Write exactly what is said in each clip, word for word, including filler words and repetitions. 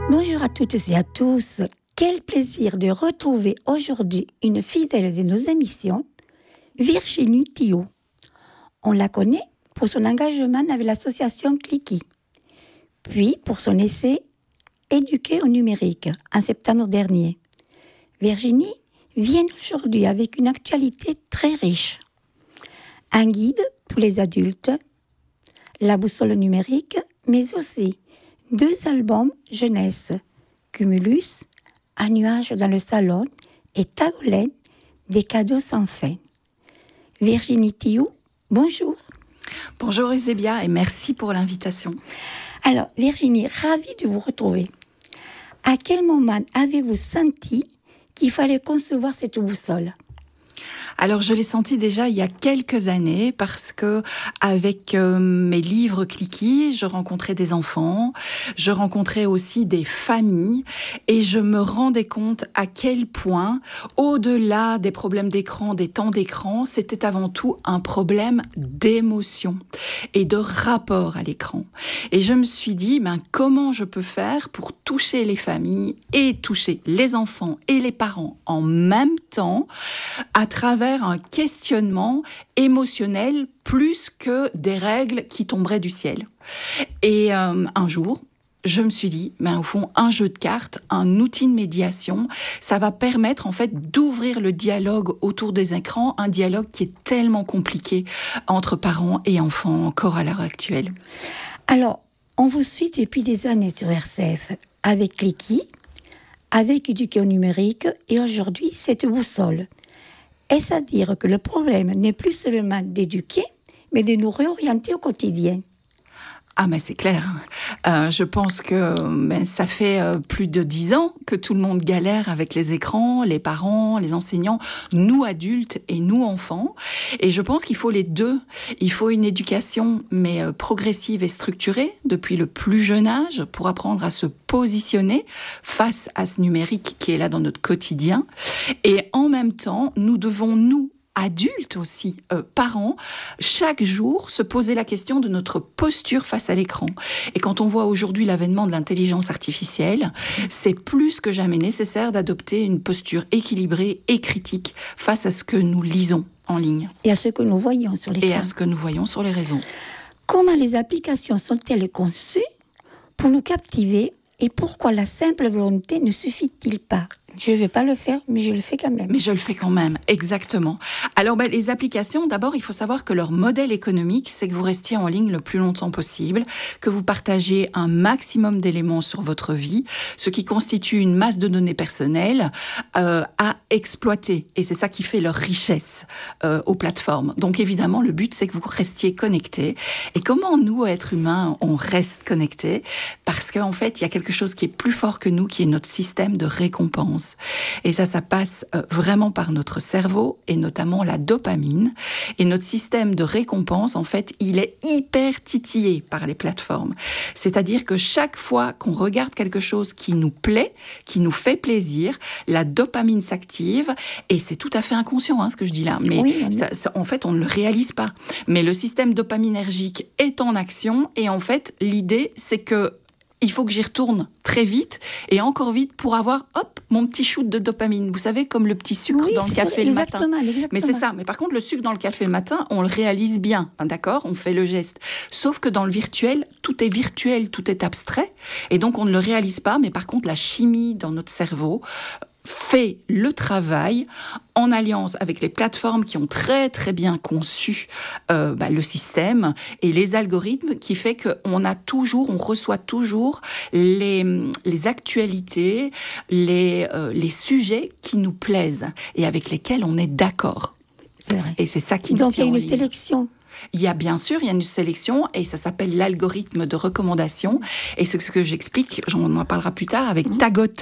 Bonjour à toutes et à tous. Quel plaisir de retrouver aujourd'hui une fidèle de nos émissions, Virginie Thioult. On la connaît pour son engagement avec l'association Clicky, puis pour son essai Éduquer au numérique en septembre dernier. Virginie vient aujourd'hui avec une actualité très riche. Un guide pour les adultes, la boussole numérique, mais aussi deux albums jeunesse, Cumulus, Un nuage dans le salon et Tagolène, des cadeaux sans fin. Virginie Thioult, bonjour. Bonjour Eusébia et merci pour l'invitation. Alors Virginie, ravie de vous retrouver. À quel moment avez-vous senti qu'il fallait concevoir cette boussole ? Alors je l'ai senti déjà il y a quelques années parce que avec euh, mes livres Clicky, je rencontrais des enfants, je rencontrais aussi des familles et je me rendais compte à quel point, au-delà des problèmes d'écran, des temps d'écran, c'était avant tout un problème d'émotion et de rapport à l'écran. Et je me suis dit, ben, comment je peux faire pour toucher les familles et toucher les enfants et les parents en même temps à travers un questionnement émotionnel plus que des règles qui tomberaient du ciel. Et euh, un jour, je me suis dit, ben, au fond, un jeu de cartes, un outil de médiation, ça va permettre en fait d'ouvrir le dialogue autour des écrans, un dialogue qui est tellement compliqué entre parents et enfants encore à l'heure actuelle. Alors, on vous suit depuis des années sur R C F avec Clicky, avec Éduquer au numérique et aujourd'hui cette boussole. Est-ce à dire que le problème n'est plus seulement d'éduquer, mais de nous réorienter au quotidien ? Ah mais c'est clair. Euh, je pense que ben, ça fait euh, plus de dix ans que tout le monde galère avec les écrans, les parents, les enseignants, nous adultes et nous enfants. Et je pense qu'il faut les deux. Il faut une éducation mais euh, progressive et structurée depuis le plus jeune âge pour apprendre à se positionner face à ce numérique qui est là dans notre quotidien. Et en même temps, nous devons nous adultes aussi, euh, parents, chaque jour se poser la question de notre posture face à l'écran. Et quand on voit aujourd'hui l'avènement de l'intelligence artificielle, c'est plus que jamais nécessaire d'adopter une posture équilibrée et critique face à ce que nous lisons en ligne. Et à ce que nous voyons sur l'écran. Et à ce que nous voyons sur les réseaux. Comment les applications sont-elles conçues pour nous captiver et pourquoi la simple volonté ne suffit-il pas ? Je ne vais pas le faire, mais je le fais quand même. Mais je le fais quand même, exactement. Alors, ben, les applications, d'abord, il faut savoir que leur modèle économique, c'est que vous restiez en ligne le plus longtemps possible, que vous partagez un maximum d'éléments sur votre vie, ce qui constitue une masse de données personnelles euh, à exploiter. Et c'est ça qui fait leur richesse euh, aux plateformes. Donc, évidemment, le but, c'est que vous restiez connectés. Et comment, nous, êtres humains, on reste connectés ? Parce qu'en fait, il y a quelque chose qui est plus fort que nous, qui est notre système de récompense. Et ça, ça passe vraiment par notre cerveau et notamment la dopamine. Et notre système de récompense, en fait, il est hyper titillé par les plateformes. C'est-à-dire que chaque fois qu'on regarde quelque chose qui nous plaît, qui nous fait plaisir, la dopamine s'active. Et c'est tout à fait inconscient, hein, ce que je dis là. Mais oui, oui. Ça, ça, en fait, on ne le réalise pas. Mais le système dopaminergique est en action. Et en fait, l'idée, c'est que il faut que j'y retourne très vite et encore vite pour avoir, hop, mon petit shoot de dopamine. Vous savez, comme le petit sucre oui, dans le café le matin. Exactement. Mais c'est ça. Mais par contre, le sucre dans le café le matin, on le réalise bien, hein, d'accord ? On fait le geste. Sauf que dans le virtuel, tout est virtuel, tout est abstrait. Et donc, on ne le réalise pas. Mais par contre, la chimie dans notre cerveau fait le travail en alliance avec les plateformes qui ont très très bien conçu euh, bah, le système et les algorithmes qui fait qu'on a toujours, on reçoit toujours les, les actualités, les, euh, les sujets qui nous plaisent et avec lesquels on est d'accord. C'est vrai. Et c'est ça qui nous Donc tient il y a en une ligne. sélection. Il y a bien sûr, il y a une sélection et ça s'appelle l'algorithme de recommandation. Et c'est ce que j'explique, on en parlera plus tard avec Tagotin.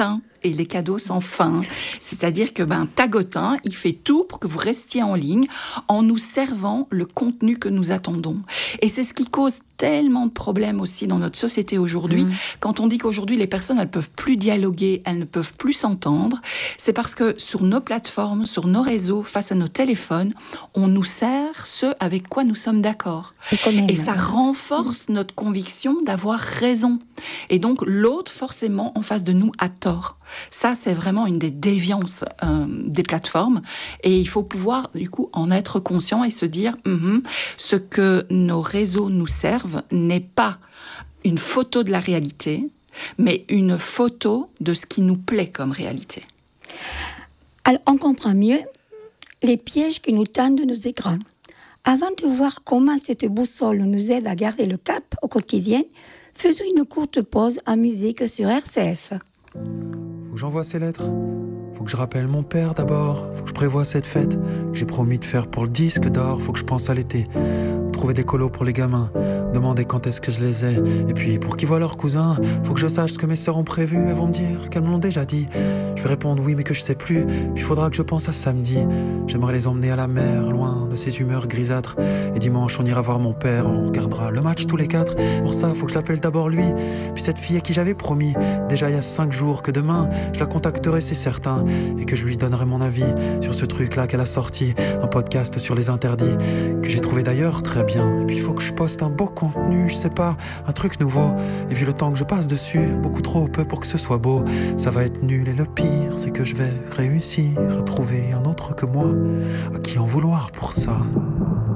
et les cadeaux sans fin. C'est-à-dire que ben Tagotin, il fait tout pour que vous restiez en ligne en nous servant le contenu que nous attendons. Et c'est ce qui cause tellement de problèmes aussi dans notre société aujourd'hui. Mmh. Quand on dit qu'aujourd'hui les personnes elles peuvent plus dialoguer, elles ne peuvent plus s'entendre, c'est parce que sur nos plateformes, sur nos réseaux, face à nos téléphones, on nous sert ce avec quoi nous sommes d'accord. Et, Et ça renforce mmh. notre conviction d'avoir raison. Et donc l'autre forcément en face de nous a tort. Ça c'est vraiment une des déviances euh, des plateformes. Et il faut pouvoir du coup en être conscient et se dire mm-hmm, ce que nos réseaux nous servent n'est pas une photo de la réalité, mais une photo de ce qui nous plaît comme réalité. Alors, on comprend mieux les pièges qui nous tendent de nos écrans. Avant de voir comment cette boussole nous aide à garder le cap au quotidien, faisons une courte pause en musique sur R C F. Faut que j'envoie ces lettres. Faut que je rappelle mon père d'abord. Faut que je prévoie cette fête que j'ai promis de faire pour le disque d'or. Faut que je pense à l'été. Trouver des colos pour les gamins, demander quand est-ce que je les ai. Et puis pour qu'ils voient leurs cousins, faut que je sache ce que mes sœurs ont prévu. Elles vont me dire qu'elles me l'ont déjà dit. Je vais répondre oui mais que je sais plus. Puis faudra que je pense à samedi. J'aimerais les emmener à la mer, loin de ces humeurs grisâtres. Et dimanche on ira voir mon père, on regardera le match tous les quatre. Pour ça faut que je l'appelle d'abord lui. Puis cette fille à qui j'avais promis déjà il y a cinq jours que demain je la contacterai c'est certain. Et que je lui donnerai mon avis sur ce truc là qu'elle a sorti. Un podcast sur les interdits que j'ai trouvé d'ailleurs très bien. Et puis il faut que je poste un beau contenu, je sais pas, un truc nouveau. Et vu le temps que je passe dessus, beaucoup trop peu pour que ce soit beau. Ça va être nul et le pire c'est que je vais réussir à trouver un autre que moi à qui en vouloir pour ça.